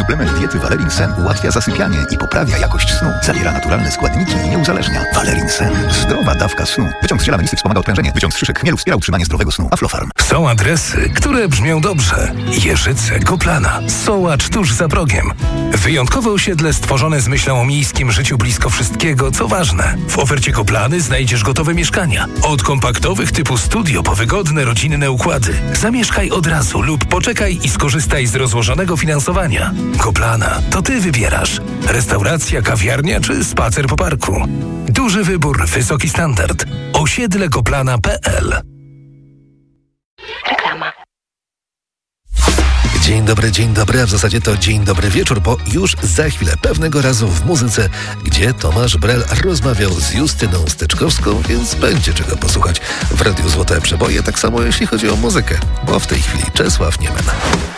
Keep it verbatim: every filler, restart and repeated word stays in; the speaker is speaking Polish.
Suplement diety Valerin Sen ułatwia zasypianie i poprawia jakość snu. Zawiera naturalne składniki i nie uzależnia. Valerin Sen. Zdrowa dawka snu. Wyciąg z ziela melisy wspomaga odprężenie. Wyciąg z szyszek chmielu wspiera utrzymanie zdrowego snu. Aflofarm. Są adresy, które brzmią dobrze. Jeżyce, Koplana, Sołacz tuż za progiem. Wyjątkowe osiedle stworzone z myślą o miejskim życiu blisko wszystkiego, co ważne. W ofercie Koplany znajdziesz gotowe mieszkania. Od kompaktowych typu studio po wygodne, rodzinne układy. Zamieszkaj od razu lub poczekaj i skorzystaj z rozłożonego finansowania. Koplana, to ty wybierasz. Restauracja, kawiarnia czy spacer po parku. Duży wybór, wysoki standard. osiedle koplana kropka p l. Reklama. Dzień dobry, dzień dobry, a w zasadzie to dzień dobry wieczór, bo już za chwilę pewnego razu w muzyce, gdzie Tomasz Brel rozmawiał z Justyną Steczkowską, więc będzie czego posłuchać w Radiu Złote Przeboje, tak samo jeśli chodzi o muzykę, bo w tej chwili Czesław Niemen.